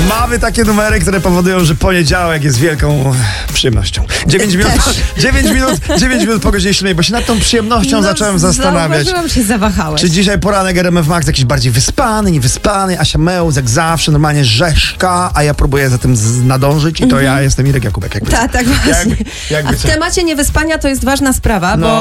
Mamy takie numery, które powodują, że poniedziałek jest wielką przyjemnością. 9 minut po godzinie 7, bo się nad tą przyjemnością zacząłem zastanawiać. Zauważyłam, się zawahałeś. Czy dzisiaj poranek RMF Max jakiś bardziej wyspany, niewyspany? Asia Mełz jak zawsze, normalnie rzeszka, a ja próbuję za tym nadążyć i to ja jestem Irek Jakubek. Tak, właśnie. Jakby A w temacie niewyspania to jest ważna sprawa, No. bo